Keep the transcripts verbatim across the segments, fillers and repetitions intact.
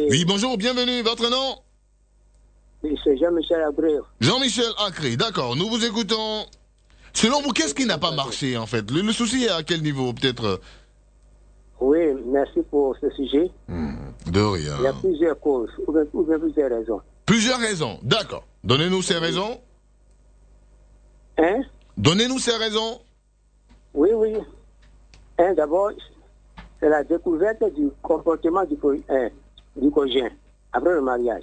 Oui, bonjour, bienvenue. Votre nom? Oui, c'est Jean-Michel Abreu. Jean-Michel Acré, d'accord. Nous vous écoutons. Selon vous, qu'est-ce qui n'a pas marché, en fait? Le, le souci est à quel niveau, peut-être? Oui, merci pour ce sujet. Hmm, de rien. Il y a plusieurs causes, ou bien, ou bien plusieurs raisons. Plusieurs raisons, d'accord. Donnez-nous ces raisons. Hein? Donnez-nous ces raisons. Oui, oui. Un, d'abord, c'est la découverte du comportement du, co- hein, du conjoint après le mariage.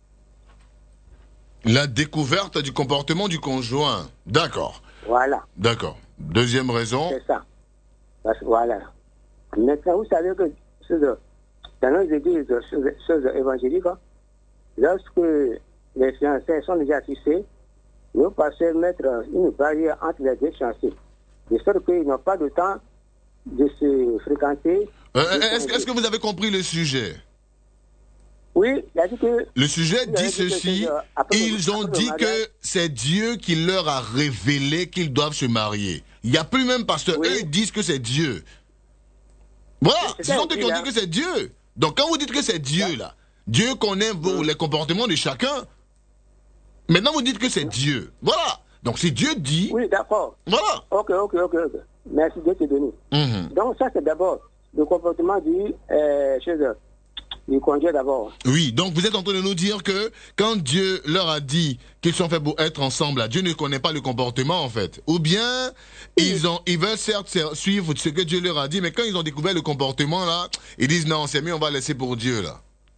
La découverte du comportement du conjoint. D'accord. Voilà, D'accord. Deuxième raison. c'est ça. Parce que voilà. Maintenant, vous savez que ce- dans nos églises, choses choses évangéliques, hein, lorsque les fiancés sont déjà fixés, nos pasteurs mettent une barrière entre les deux fiancés, de sorte qu'ils n'ont pas de temps de se fréquenter. Euh, est-ce, est-ce que vous avez compris le sujet? Oui, il a dit que... Le sujet Vous avez dit dit que ceci, c'est, euh, après le- ils ont après le dit mariage. que c'est Dieu qui leur a révélé qu'ils doivent se marier. Il n'y a plus même pasteur, Oui. eux ils disent que c'est Dieu. Voilà, C'est ce sont eux ça, qui ont là. dit que c'est Dieu. Donc quand vous dites que c'est Dieu là, Dieu connaît vos, les comportements de chacun. Maintenant vous dites que c'est Dieu. Voilà. Donc si Dieu dit, Oui, d'accord. voilà. Ok, ok, ok, ok. Merci de te donner. Mhm. Donc ça, c'est d'abord le comportement du, euh, chose, du conjoint d'abord. Oui, donc vous êtes en train de nous dire que quand Dieu leur a dit qu'ils sont faits pour être ensemble, là, Dieu ne connaît pas le comportement en fait. Ou bien ils ont, ils veulent certes suivre ce que Dieu leur a dit, mais quand ils ont découvert le comportement là, ils disent non, c'est mieux, on va laisser pour Dieu là.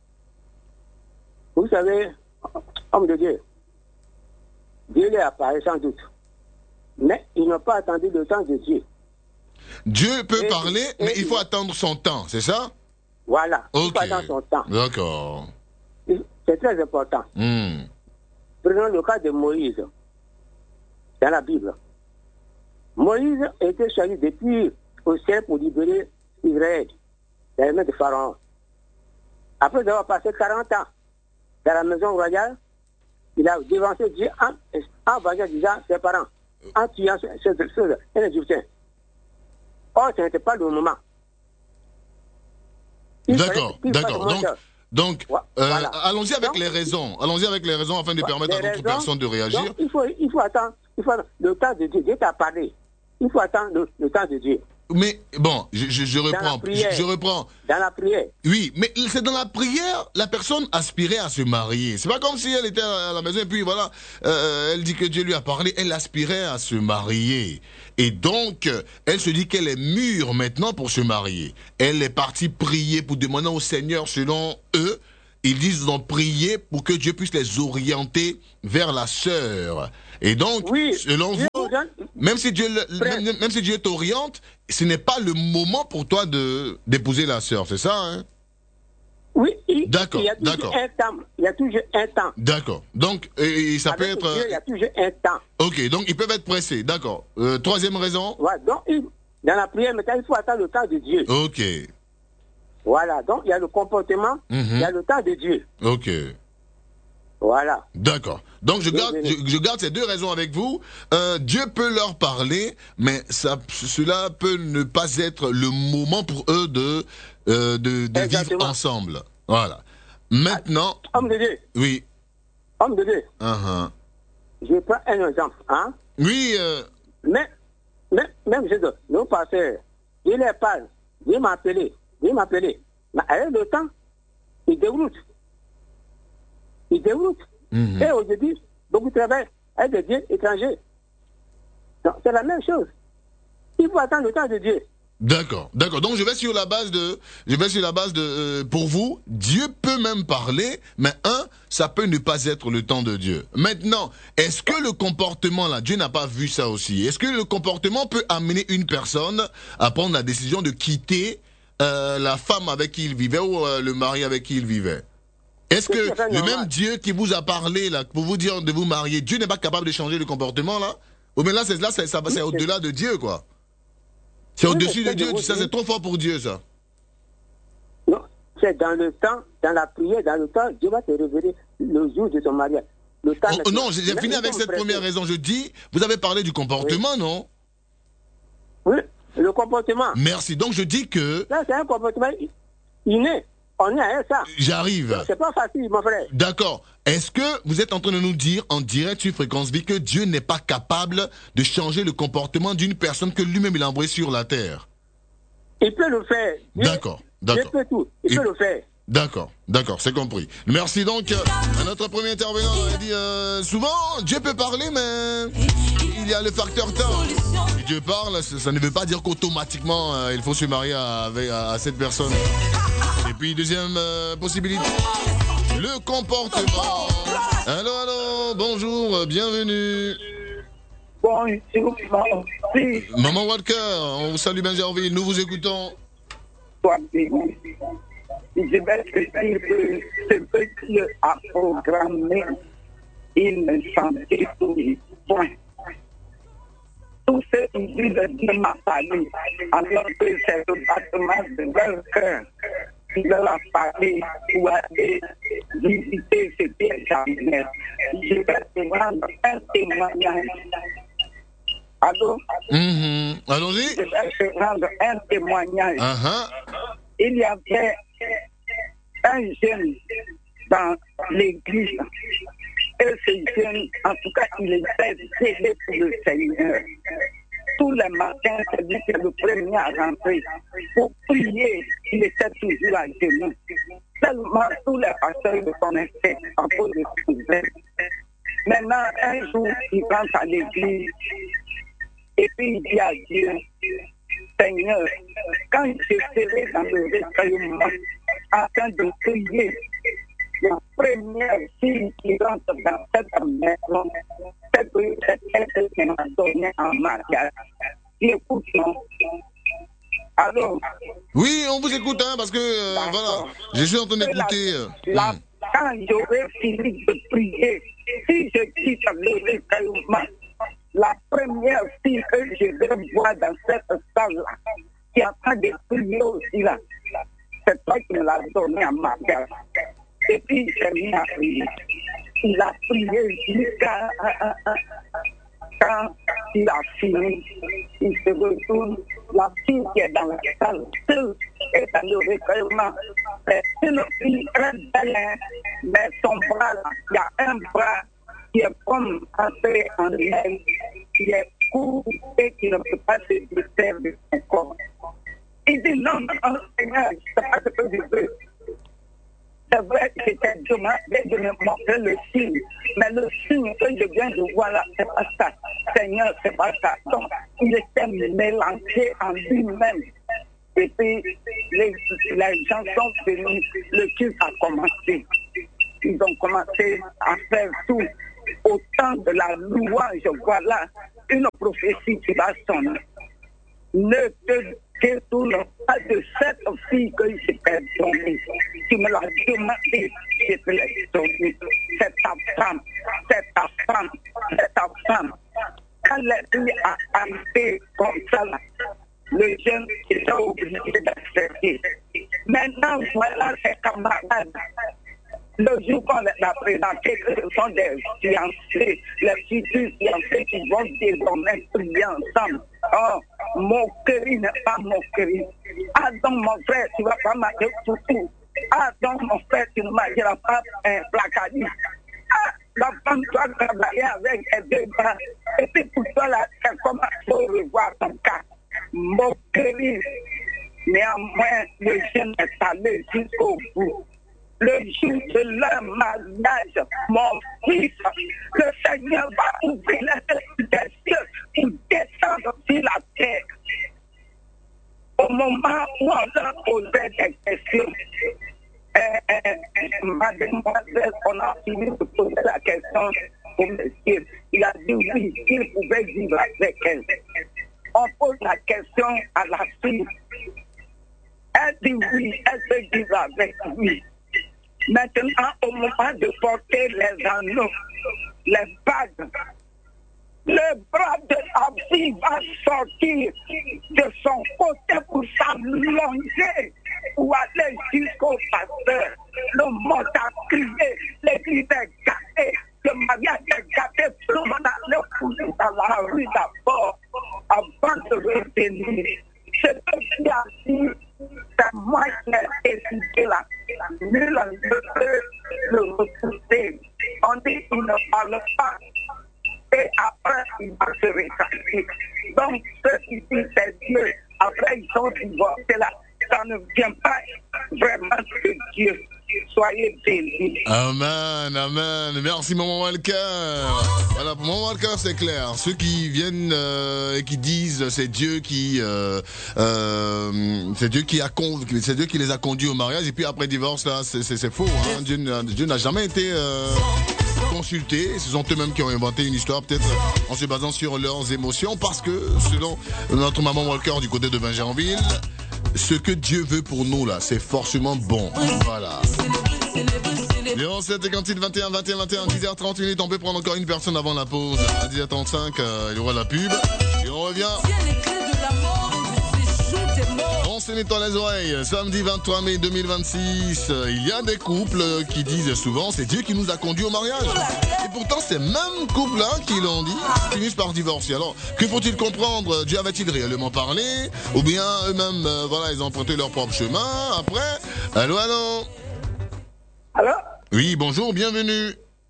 Vous savez, homme de Dieu, Dieu lui apparaît sans doute. Mais ils n'ont pas attendu le temps de Dieu. Dieu peut Et- parler, et- mais il faut attendre son temps, c'est ça? Voilà. Il Ok. faut attendre son temps. D'accord. C'est très important. Hmm. Prenons le cas de Moïse, dans la Bible. Moïse était choisi depuis au ciel pour libérer Israël, dans les mains de Pharaon. Après avoir passé quarante ans dans la maison royale, il a dévancé Dieu en, en evangelisant ses parents, en tuant ce- ce- ce- un Égyptien. Or, ce n'était pas le moment. Il fallait D'accord, qu'il fasse d'accord. moins Donc, d'heures. donc Wa- euh, voilà. allons-y avec Donc- les raisons. Allons-y avec les raisons afin de permettre Les à d'autres raisons, personnes de réagir. donc, il, faut, il, faut, il faut attendre le temps de Dieu. Dieu t'a parlé. Il faut attendre le, le temps de Dieu. Mais bon, je, je, je reprends. Je, prière. je reprends. Dans la prière. Oui, mais c'est dans la prière, la personne aspirait à se marier. C'est pas comme si elle était à la maison et puis voilà, euh, elle dit que Dieu lui a parlé, elle aspirait à se marier. Et donc, euh, elle se dit qu'elle est mûre maintenant pour se marier. Elle est partie prier pour demander au Seigneur, selon eux, ils disent qu'ils ont prié pour que Dieu puisse les orienter vers la sœur. Et donc, Oui, selon Dieu vous, vous donne- même si Dieu, le- Frère. même, même si Dieu t'oriente, ce n'est pas le moment pour toi de d'épouser la sœur, c'est ça, hein? Oui, il, D'accord, il y a toujours d'accord. un temps. Il y a toujours un temps. D'accord. Donc, et, et ça Avec peut être... Dieu, il y a toujours un temps. Ok, donc ils peuvent être pressés, d'accord. Euh, troisième raison. Voilà. Donc, il- dans la prière, maintenant, il faut attendre le temps de Dieu. Ok, Voilà. Donc, il y a le comportement, Mhm. il y a le temps de Dieu. ok. Voilà. D'accord. Donc je garde, Désolé. je, je garde ces deux raisons avec vous. Euh, Dieu peut leur parler, mais ça, cela peut ne pas être le moment pour eux de, euh, de, de vivre Exactement. ensemble. Voilà. Maintenant, Homme de Dieu. oui. Homme de Dieu. Uh-huh. Je prends un exemple. Hein? Oui, euh, Mais, mais, même je dis, nos pasteurs, Dieu les parle. Dieu m'a appelé. Dieu m'a appelé. Mais avec le temps, il déroute. Il déroute. Mhm. Et aujourd'hui, beaucoup travaillent avec des dieux étrangers. Donc, c'est la même chose. Il faut attendre le temps de Dieu. D'accord, d'accord. Donc je vais sur la base de, je vais sur la base de, euh, pour vous, Dieu peut même parler, mais un, ça peut ne pas être le temps de Dieu. Maintenant, est-ce que le comportement là, Dieu n'a pas vu ça aussi? Est-ce que le comportement peut amener une personne à prendre la décision de quitter euh, la femme avec qui il vivait ou euh, le mari avec qui il vivait? Est-ce que C'est tout à fait le normal. même Dieu qui vous a parlé là, pour vous dire de vous marier, Dieu n'est pas capable de changer le comportement là? Ou bien là, c'est là, c'est ça, c'est au-delà de Dieu quoi. C'est Oui, au-dessus mais de Dieu, c'est de ça vous c'est trop fort pour Dieu ça. Non, c'est dans le temps, dans la prière, dans le temps, Dieu va te révéler le jour de ton mariage. Le temps Oh, n'est- non, j'ai j'ai Mais fini il avec faut cette me première prêter. raison. Je dis, vous avez parlé du comportement, non? Oui, le comportement. Merci. Donc je dis que, Là, c'est un comportement inné. On est à ça. J'arrive. C'est pas facile, mon frère. D'accord. Est-ce que vous êtes en train de nous dire en direct sur Fréquence Vie que Dieu n'est pas capable de changer le comportement d'une personne que lui-même il a envoyée sur la terre? Il peut le faire. D'accord, d'accord. Il peut tout. Il, il peut le faire. D'accord, d'accord, c'est compris. Merci donc à notre premier intervenant. Il dit euh, souvent Dieu peut parler, mais il y a le facteur temps. Si Dieu parle, ça ne veut pas dire qu'automatiquement euh, il faut se marier à, avec, à, à cette personne. Et puis deuxième euh, possibilité, le comportement. Allô, allô, bonjour, bienvenue. Bonjour, merci. Maman Walker, on vous salue Benjerville, nous vous écoutons. Je vais te dire que ce que Dieu a programmé, il ne change point. Tout ce qui dit de Dieu m'a parlé, alors que c'est le battement de leur cœur qui leur a parlé pour aller visiter ce piège à venir. Je vais te rendre un témoignage. Allô? Mm-hmm. Allons-y. Je vais te rendre un témoignage. Uh-huh. Il y avait un jeune dans l'église. Et ce jeune, en tout cas, il était zélé pour le Seigneur. Tous les matins, c'est lui qui est le premier à rentrer. Pour prier, il était toujours à genoux. Tellement tous les pasteurs le connaissaient à cause de ce zèle. Maintenant, un jour, il rentre à l'église et puis il dit à Dieu, Seigneur, quand je serai dans le recueillement afin de prier, la première fille qui rentre dans cette maison, c'est elle qui m'a donné en mariage. Écoute-moi. Alors, oui, on vous écoute, hein, parce que, euh, voilà, je suis en train d'écouter. La, hmm. Quand j'aurai fini de prier, si je quitte le recueillement, la première fille que je vais voir dans cette salle-là, qui est en train de prier aussi là, c'est toi qui me l'as donné en mariage. Et puis, j'ai mis à prier. Il a prié jusqu'à quand il a fini. Il se retourne. La fille qui est dans la salle, seule, est dans le recueillement. C'est une fille très belle, mais son bras là, il y a un bras qui est comme entré en elle, qui est court et qui ne peut pas se défaire de son corps. Il dit non, non, Seigneur, je ne sais pas ce que je veux. C'est vrai que j'étais demandé de me montrer le signe, mais le signe que je viens de voir là, c'est pas ça. Seigneur, c'est pas ça. Donc, il était mélangé en lui-même. Et puis, les, les gens sont venus, le culte a commencé. Ils ont commencé à faire tout. Au temps de la louange, voilà une prophétie qui va sonner. Ne te détourne pas de cette fille que je t'ai donnée. Tu me l'as demandé, je te l'ai donnée. C'est ta femme, c'est ta femme, c'est ta femme. Quand la fille a arrivé comme ça, là, le jeune était obligé d'accepter. Maintenant, voilà ses camarades. Le jour qu'on les a présentés, que ce sont des fiancés, les futurs fiancés qui vont désormais prier ensemble. Oh, moquerie n'est pas moquerie. Ah donc mon frère, tu ne vas pas marier tout tout. Ah donc mon frère, tu ne marieras pas un placardiste. Ah, la femme doit travailler avec les deux bras. Et puis pour toi, là, comment il faut revoir ton cas. Moquerie. Néanmoins, le jeune est allé jusqu'au bout. Le jour de leur mariage, mon fils, le Seigneur va ouvrir les des cieux pour descendre sur la terre. Au moment où on leur posait des questions, euh, euh, mademoiselle, on a fini de poser la question au monsieur. Il a dit oui, il pouvait vivre avec elle. On pose la question à la fille. Elle dit oui, elle peut vivre avec lui. Maintenant, au moment de porter les anneaux, les bagues, le bras de la fille va sortir de son côté pour s'allonger, pour aller jusqu'au pasteur. Le monde a crié, l'église est gâtée, le mariage est gâté, tout le monde a le foutu dans la rue d'abord, avant de revenir. Ce que tu as dit, c'est moi qui ai décidé là. nul ne peut le repousser. On dit qu'il ne parle pas. Et après, il va se rétracter. Donc, ceux qui disent c'est Dieu, après ils sont divorcés là. Ça ne vient pas vraiment de Dieu. Soyez bénis. Amen, amen. Merci, Maman Walker. Voilà, pour Maman Walker, c'est clair. Ceux qui viennent euh, et qui disent c'est Dieu qui, euh, euh, c'est Dieu qui a con, c'est Dieu qui les a conduits au mariage et puis après divorce là, c'est, c'est, c'est faux. Hein. Dieu, Dieu n'a jamais été euh, consulté. Ce sont eux-mêmes qui ont inventé une histoire, peut-être en se basant sur leurs émotions, parce que selon notre Maman Walker du côté de Benjaminville, ce que Dieu veut pour nous là, c'est forcément bon. Voilà. zéro sept cinquante-six vingt et un vingt et un vingt et un, dix heures trente minutes, on peut prendre encore une personne avant la pause. À dix heures trente-cinq, euh, il y aura la pub. Et on revient. On se nettoie les oreilles. Samedi vingt-trois mai deux mille vingt-six, il y a des couples qui disent souvent c'est Dieu qui nous a conduits au mariage. Et pourtant, ces mêmes couples-là qui l'ont dit finissent par divorcer. Alors, que faut-il comprendre? Dieu avait-il réellement parlé? Ou bien eux-mêmes, euh, voilà, ils ont emprunté leur propre chemin? Après, allô, allô? Allô? Oui, bonjour, bienvenue.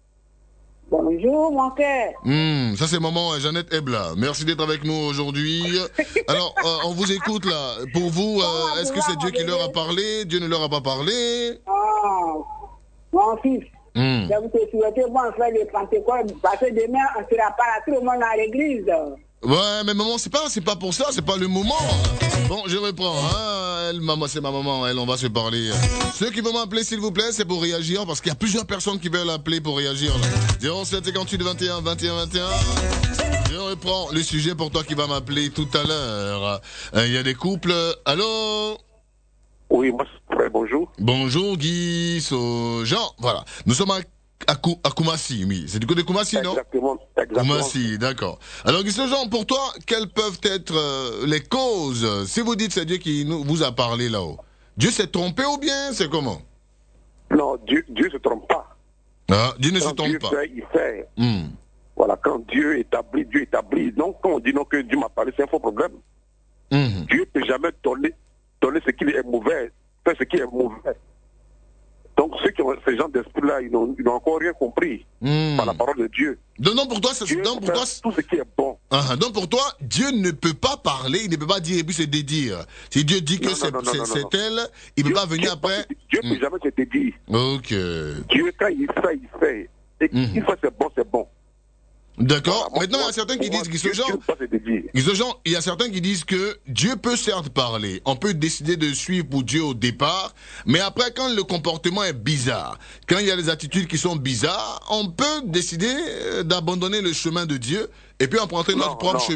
Bonjour, mon cœur. Mmh, ça c'est maman Jeannette Ebla. Merci d'être avec nous aujourd'hui. Alors, euh, on vous écoute là. Pour vous, euh, est-ce que c'est Dieu qui leur a parlé? Dieu ne leur a pas parlé? Oh, mon fils, mmh. je vous souhaite bon frère de Pentecôte, parce que demain, on ne sera pas là, tout le monde à l'église. Ouais, mais maman, c'est pas, c'est pas pour ça, c'est pas le moment. Bon, je reprends, hein. Elle, maman, c'est ma maman, elle, on va se parler. Ceux qui vont m'appeler, s'il vous plaît, c'est pour réagir, parce qu'il y a plusieurs personnes qui veulent appeler pour réagir, là. zéro sept cinquante-huit vingt et un vingt et un vingt et un. Je reprends le sujet pour toi qui va m'appeler tout à l'heure. Il y a des couples. Allô? Oui, moi, frère, bonjour. Bonjour, Guy, so, Jean, voilà. Nous sommes à À, Kou- à Koumassi, oui. C'est du côté de Koumassi, non? Exactement, exactement. Koumassi, d'accord. Alors, Guy Jean, pour toi, quelles peuvent être euh, les causes? Si vous dites c'est Dieu qui nous, vous a parlé là-haut, Dieu s'est trompé ou bien c'est comment? Non, Dieu Dieu se trompe pas. Ah, Dieu ne quand se trompe Dieu pas. fait, il fait. Hmm. Voilà, quand Dieu établit, Dieu établit. Donc, quand on dit non que Dieu m'a parlé, c'est un faux problème. Hmm. Dieu ne peut jamais donner, donner ce qui est mauvais, faire ce qui est mauvais. Donc, ceux qui ont ce genre d'esprit-là, ils n'ont, ils n'ont encore rien compris Hmm. par la parole de Dieu. Donc, donc, pour toi, ça, Dieu donc, pour fait toi, tout ce qui est bon. ah, donc pour toi, Dieu ne peut pas parler, il ne peut pas dire et puis se dédire. Si Dieu dit que Non, c'est, non, non, c'est, non, c'est non. elle, il ne peut pas venir Dieu, après. Dieu ne peut Hmm. jamais se dédier. Ok. Dieu, quand il fait, il fait. Et Mhm. une fois c'est bon, c'est bon. D'accord. Voilà, Maintenant, il y moi, a certains qui moi, disent, Guy Dieu- Jean, Dieu ne peut pas se dédier. Guy Jean, il y a certains qui disent que Dieu peut certes parler. On peut décider de suivre pour Dieu au départ, mais après, quand le comportement est bizarre, quand il y a des attitudes qui sont bizarres, on peut décider euh, d'abandonner le chemin de Dieu et puis emprunter notre Non, propre non. chemin.